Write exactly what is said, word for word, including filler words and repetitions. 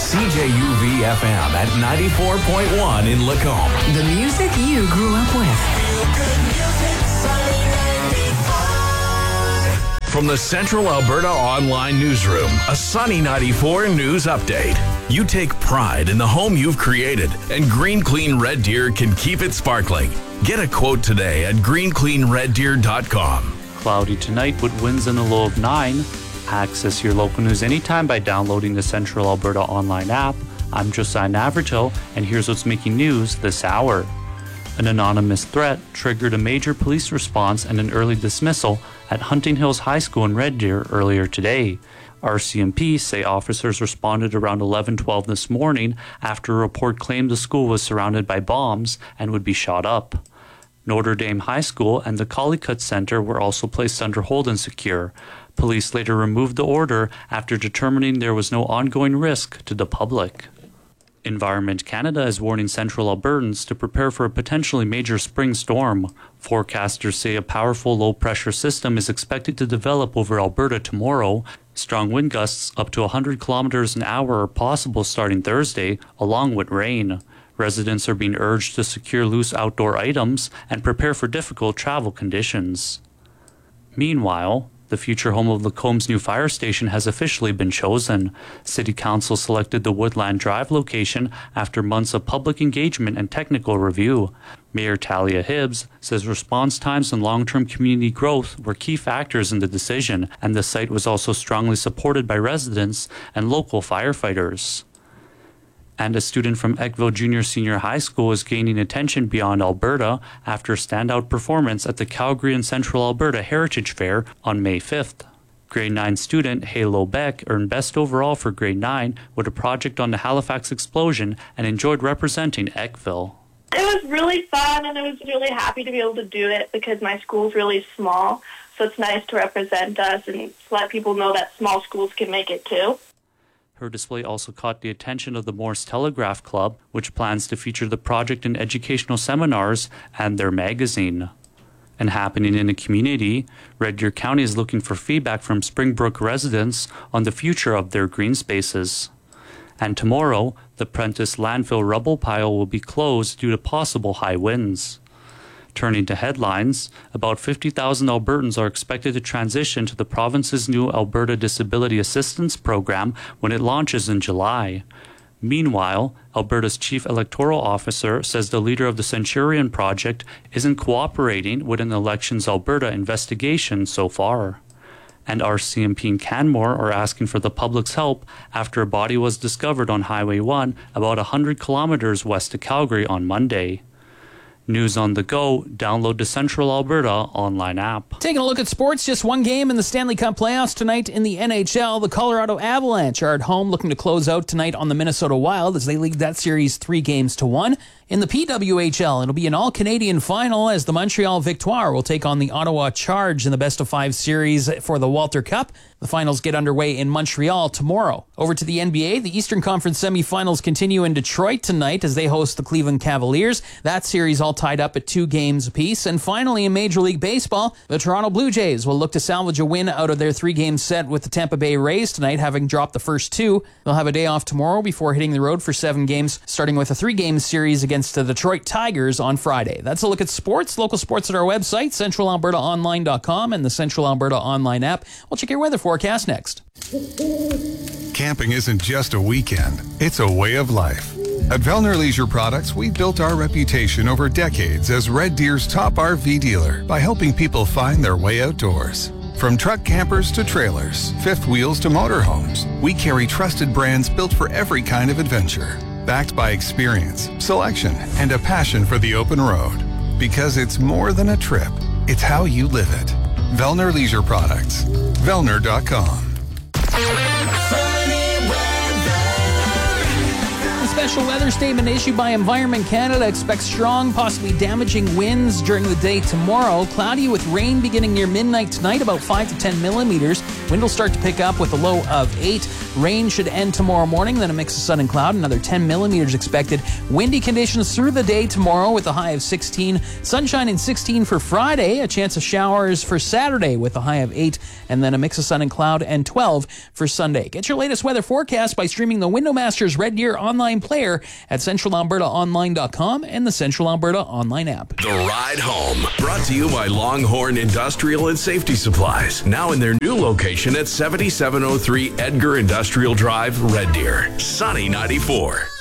C J U V F M at ninety-four point one in Lacombe. The music you grew up with. From the Central Alberta Online Newsroom, a Sunny ninety-four news update. You take pride in the home you've created, and Green Clean Red Deer can keep it sparkling. Get a quote today at green clean red deer dot com. Cloudy tonight with winds in a low of nine. Access your local news anytime by downloading the Central Alberta Online app. I'm Josiah Navertil, and here's what's making news this hour. An anonymous threat triggered a major police response and an early dismissal at Hunting Hills High School in Red Deer earlier today. R C M P say officers responded around eleven twelve this morning after a report claimed the school was surrounded by bombs and would be shot up. Notre Dame High School and the Collicutt Center were also placed under hold and secure. Police later removed the order after determining there was no ongoing risk to the public. Environment Canada is warning Central Albertans to prepare for a potentially major spring storm. Forecasters say a powerful low-pressure system is expected to develop over Alberta tomorrow. Strong wind gusts up to one hundred kilometers an hour are possible starting Thursday, along with rain. Residents are being urged to secure loose outdoor items and prepare for difficult travel conditions. Meanwhile, the future home of Lacombe's new fire station has officially been chosen. City Council selected the Woodland Drive location after months of public engagement and technical review. Mayor Talia Hibbs says response times and long-term community growth were key factors in the decision, and the site was also strongly supported by residents and local firefighters. And a student from Eckville Junior Senior High School is gaining attention beyond Alberta after a standout performance at the Calgary and Central Alberta Heritage Fair on May fifth. Grade nine student Halo Beck earned Best Overall for Grade nine with a project on the Halifax explosion and enjoyed representing Eckville. It was really fun, and I was really happy to be able to do it because my school's really small, so it's nice to represent us and let people know that small schools can make it too. Her display also caught the attention of the Morse Telegraph Club, which plans to feature the project in educational seminars and their magazine. And happening in the community, Red Deer County is looking for feedback from Springbrook residents on the future of their green spaces. And tomorrow, the Prentice landfill rubble pile will be closed due to possible high winds. Turning to headlines, about fifty thousand Albertans are expected to transition to the province's new Alberta Disability Assistance Program when it launches in July. Meanwhile, Alberta's chief electoral officer says the leader of the Centurion Project isn't cooperating with an Elections Alberta investigation so far. And R C M P and Canmore are asking for the public's help after a body was discovered on Highway one about one hundred kilometers west of Calgary on Monday. News on the go, download the Central Alberta online app. Taking a look at sports, just one game in the Stanley Cup playoffs tonight in the N H L. The Colorado Avalanche are at home looking to close out tonight on the Minnesota Wild as they lead that series three games to one. In the P W H L, it'll be an all-Canadian final as the Montreal Victoire will take on the Ottawa Charge in the best-of-five series for the Walter Cup. The finals get underway in Montreal tomorrow. Over to the N B A, the Eastern Conference semifinals continue in Detroit tonight as they host the Cleveland Cavaliers. That series all tied up at two games apiece. And finally, in Major League Baseball, the Toronto Blue Jays will look to salvage a win out of their three-game set with the Tampa Bay Rays tonight, having dropped the first two. They'll have a day off tomorrow before hitting the road for seven games, starting with a three-game series against the Detroit Tigers on Friday. That's a look at sports. Local sports at our website, central alberta online dot com, and the Central Alberta Online app. We'll check your weather forecast next. Camping isn't just a weekend, it's a way of life. At Vellner Leisure Products, we built our reputation over decades as Red Deer's top R V dealer by helping people find their way outdoors. From truck campers to trailers, fifth wheels to motorhomes, we carry trusted brands built for every kind of adventure. Backed by experience, selection, and a passion for the open road. Because it's more than a trip, it's how you live it. Vellner Leisure Products. Vellner dot com. special weather statement issued by Environment Canada. Expect strong, possibly damaging winds during the day tomorrow. Cloudy with rain beginning near midnight tonight, about five to ten millimeters. Wind will start to pick up with a low of eight. Rain should end tomorrow morning, then a mix of sun and cloud. Another ten millimeters expected. Windy conditions through the day tomorrow with a high of sixteen. Sunshine and sixteen for Friday. A chance of showers for Saturday with a high of eight. And then a mix of sun and cloud and twelve for Sunday. Get your latest weather forecast by streaming the Windowmasters Red Deer online player at central alberta online dot com and the Central Alberta online app. The Ride Home, brought to you by Longhorn Industrial and Safety Supplies. Now in their new location at seventy-seven oh three Edgar Industrial Drive, Red Deer. Sunny ninety-four.